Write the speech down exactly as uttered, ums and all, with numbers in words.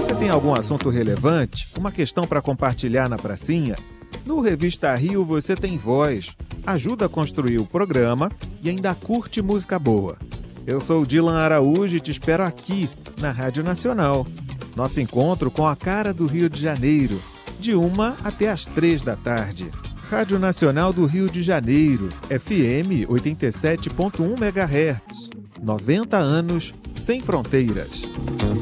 Você tem algum assunto relevante? Uma questão para compartilhar na pracinha? No Revista Rio você tem voz, ajuda a construir o programa e ainda curte música boa. Eu sou o Dilan Araújo e te espero aqui, na Rádio Nacional. Nosso encontro com a cara do Rio de Janeiro, de uma até as três da tarde. Rádio Nacional do Rio de Janeiro, F M oitenta e sete ponto um megahertz. noventa anos sem fronteiras.